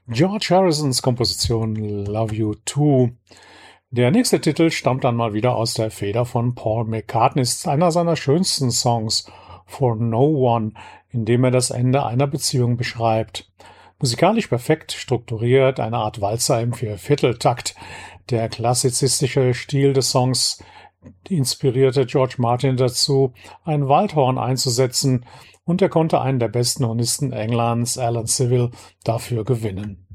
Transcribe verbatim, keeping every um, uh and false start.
George Harrisons Komposition Love You Too. Der nächste Titel stammt dann mal wieder aus der Feder von Paul McCartney. Es ist einer seiner schönsten Songs, For No One, in dem er das Ende einer Beziehung beschreibt. Musikalisch perfekt strukturiert, eine Art Walzer im Viervierteltakt. Der klassizistische Stil des Songs inspirierte George Martin dazu, ein Waldhorn einzusetzen, und er konnte einen der besten Hornisten Englands, Alan Civil, dafür gewinnen.